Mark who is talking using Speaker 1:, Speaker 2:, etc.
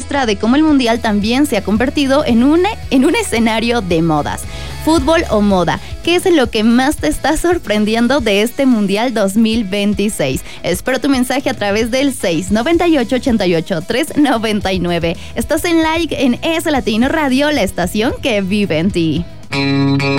Speaker 1: muestra de cómo el Mundial también se ha convertido en un escenario de modas. Fútbol o moda, ¿qué es lo que más te está sorprendiendo de este Mundial 2026? Espero tu mensaje a través del 698-88-399. Estás en Like en Es Latino Radio, la estación que vive en ti.